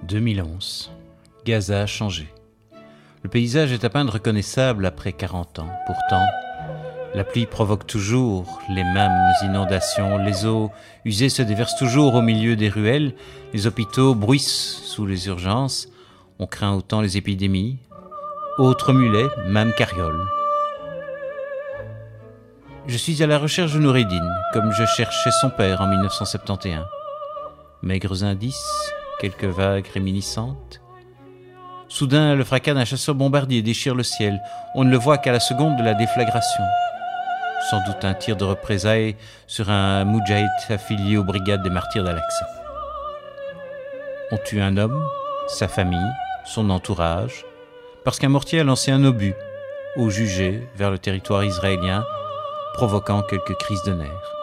2011. Gaza a changé. Le paysage est à peine reconnaissable après 40 ans. Pourtant, la pluie provoque toujours les mêmes inondations. Les eaux usées se déversent toujours au milieu des ruelles. Les hôpitaux bruissent sous les urgences. On craint autant les épidémies. Autres mulets, même carrioles. Je suis à la recherche de Noureddin, comme je cherchais son père en 1971. Maigres indices, quelques vagues réminiscentes. Soudain, le fracas d'un chasseur bombardier déchire le ciel. On ne le voit qu'à la seconde de la déflagration. Sans doute un tir de représailles sur un moudjahid affilié aux brigades des martyrs d'Al-Aqsa. On tue un homme, sa famille, son entourage, parce qu'un mortier a lancé un obus au jugé vers le territoire israélien, provoquant quelques crises de nerfs.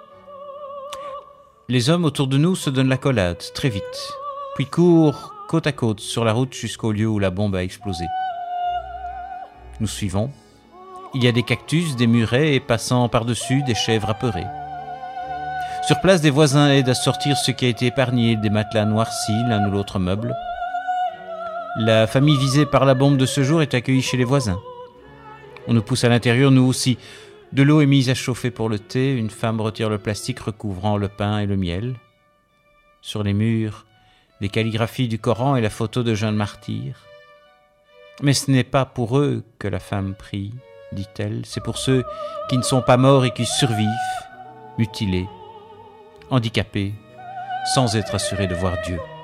Les hommes autour de nous se donnent l'accolade, très vite, puis courent côte à côte sur la route jusqu'au lieu où la bombe a explosé. Nous suivons. Il y a des cactus, des murets et passant par-dessus des chèvres apeurées. Sur place, des voisins aident à sortir ce qui a été épargné, des matelas noircis, l'un ou l'autre meuble. La famille visée par la bombe de ce jour est accueillie chez les voisins. On nous pousse à l'intérieur, nous aussi. De l'eau est mise à chauffer pour le thé, une femme retire le plastique recouvrant le pain et le miel. Sur les murs, les calligraphies du Coran et la photo de jeunes martyrs. Mais ce n'est pas pour eux que la femme prie, dit-elle, c'est pour ceux qui ne sont pas morts et qui survivent, mutilés, handicapés, sans être assurés de voir Dieu.